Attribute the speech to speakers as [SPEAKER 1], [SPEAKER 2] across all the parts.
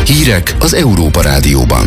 [SPEAKER 1] Hírek az Európa Rádióban.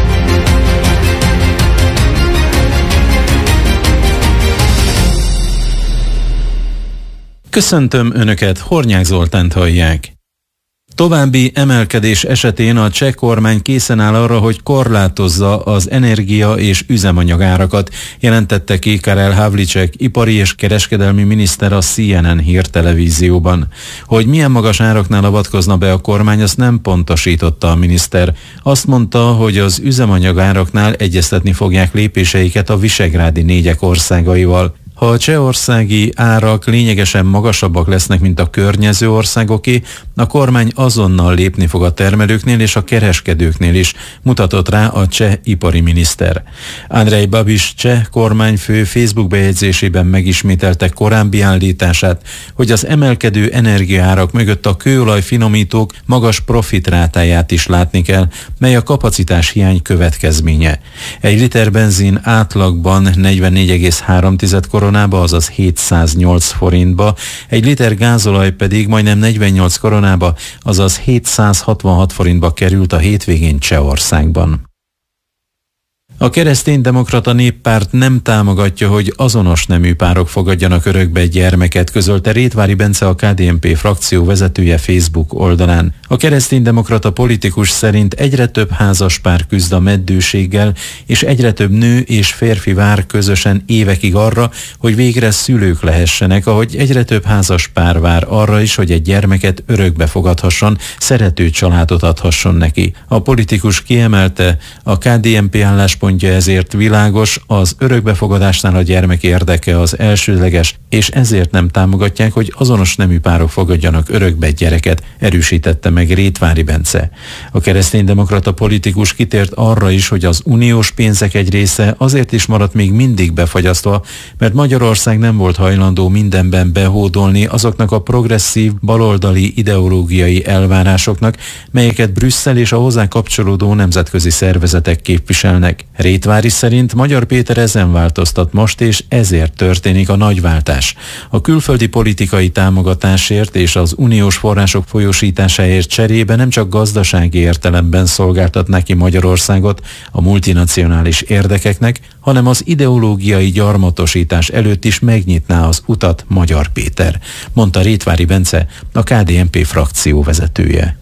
[SPEAKER 2] Köszöntöm Önöket, Hornyák Zoltánt hallják. További emelkedés esetén a cseh kormány készen áll arra, hogy korlátozza az energia és üzemanyagárakat, jelentette ki Karel Havlicek, ipari és kereskedelmi miniszter a CNN hírtelevízióban. Hogy milyen magas áraknál avatkozna be a kormány, azt nem pontosította a miniszter. Azt mondta, hogy az üzemanyagáraknál egyeztetni fogják lépéseiket a visegrádi négyek országaival. Ha a csehországi árak lényegesen magasabbak lesznek, mint a környező országoké, a kormány azonnal lépni fog a termelőknél és a kereskedőknél is, mutatott rá a cseh ipari miniszter. Andrej Babiš cseh kormányfő Facebook bejegyzésében megismételte korábbi állítását, hogy az emelkedő energiaárak mögött a kőolaj finomítók magas profitrátáját is látni kell, mely a kapacitás hiány következménye. Egy liter benzin átlagban 44,3 koronába, azaz 708 forintba, egy liter gázolaj pedig majdnem 48 koronába, azaz 766 forintba került a hétvégén Csehországban. A Kereszténydemokrata Néppárt nem támogatja, hogy azonos nemű párok fogadjanak örökbe gyermeket, közölte Rétvári Bence, a KDNP frakció vezetője Facebook oldalán. A kereszténydemokrata politikus szerint egyre több házaspár küzd a meddőséggel, és egyre több nő és férfi vár közösen évekig arra, hogy végre szülők lehessenek, ahogy egyre több házaspár vár arra is, hogy egy gyermeket örökbe fogadhasson, szerető családot adhasson neki. A politikus kiemelte, a KDNP álláspontja ezért világos, az örökbefogadásnál a gyermek érdeke az elsődleges, és ezért nem támogatják, hogy azonos nemű párok fogadjanak örökbe gyereket, erősítette meg Rétvári Bence. A kereszténydemokrata politikus kitért arra is, hogy az uniós pénzek egy része azért is maradt még mindig befagyasztva, mert Magyarország nem volt hajlandó mindenben behódolni azoknak a progresszív, baloldali ideológiai elvárásoknak, melyeket Brüsszel és a hozzá kapcsolódó nemzetközi szervezetek képviselnek. Rétvári szerint Magyar Péter ezen változtat most, és ezért történik a nagyváltás. A külföldi politikai támogatásért és az uniós források folyósításáért cserébe nem csak gazdasági értelemben szolgáltatná ki Magyarországot a multinacionális érdekeknek, hanem az ideológiai gyarmatosítás előtt is megnyitná az utat Magyar Péter, mondta Rétvári Bence, a KDNP frakció vezetője.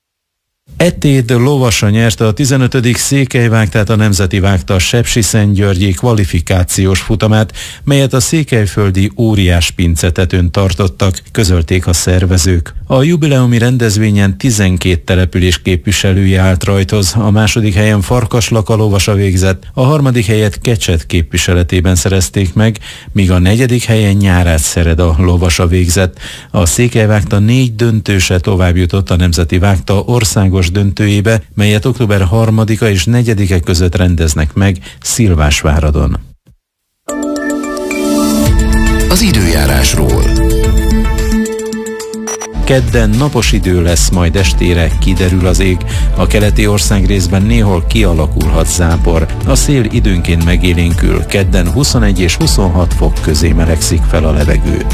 [SPEAKER 2] Etéd Lovasa nyerte a 15. Székelyvágtát, a Nemzeti vágta a Sepsiszentgyörgyi kvalifikációs futamát, melyet a székelyföldi Óriás Pincetetőn tartottak, közölték a szervezők. A jubileumi rendezvényen 12 település képviselője állt rajthoz, a második helyen Farkaslaka lovasa végzett, a harmadik helyet Kecset képviseletében szerezték meg, míg a negyedik helyen Nyárád-Szereda lovasa végzett. A Székelyvágta 4 döntőse tovább jutott a Nemzeti vágta országos döntőjébe, melyet október 3-a és 4-e között rendeznek meg Szilvásváradon.
[SPEAKER 1] Az időjárásról.
[SPEAKER 2] Kedden napos idő lesz, majd estére kiderül az ég. A keleti országrészben néhol kialakulhat zápor. A szél időnként megélénkül. Kedden 21 és 26 fok közé melegszik fel a levegő.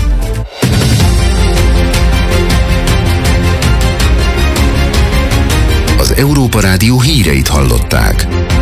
[SPEAKER 1] Az Európa Rádió híreit hallották.